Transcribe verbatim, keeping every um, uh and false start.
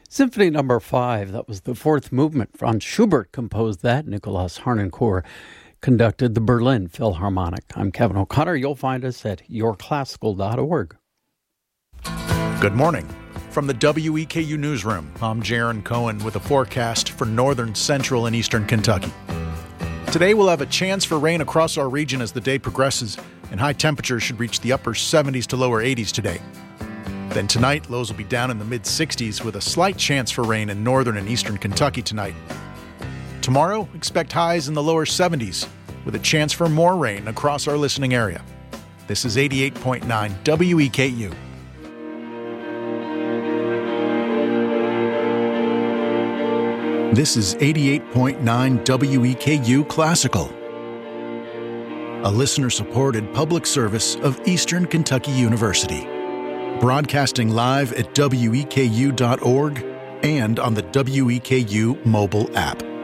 Symphony number five, that was the fourth movement. Franz Schubert composed that. Nicholas Harnoncourt conducted the Berlin Philharmonic. I'm Kevin O'Connor. You'll find us at your classical dot org. Good morning. From the W E K U Newsroom, I'm Jaron Cohen with a forecast for northern, central, and eastern Kentucky. Today we'll have a chance for rain across our region as the day progresses, and high temperatures should reach the upper seventies to lower eighties today. Then tonight, lows will be down in the mid-sixties with a slight chance for rain in northern and eastern Kentucky tonight. Tomorrow, expect highs in the lower seventies with a chance for more rain across our listening area. This is eighty-eight point nine W E K U. This is eighty-eight point nine W E K U Classical, a listener-supported public service of Eastern Kentucky University. Broadcasting live at W E K U dot org and on the W E K U mobile app.